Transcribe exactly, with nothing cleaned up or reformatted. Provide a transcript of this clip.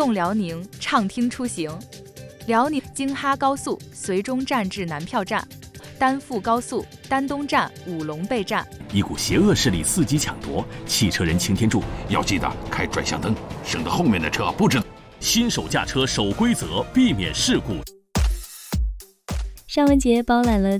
动辽宁，畅听出行。辽宁京哈高速绥中站至南票站，丹阜高速丹东站五龙背站。 一股邪恶势力伺机抢夺，汽车人擎天柱要记得开转向灯，省得后面的车不知。 新手驾车守规则，避免事故。 尚雯婕包揽了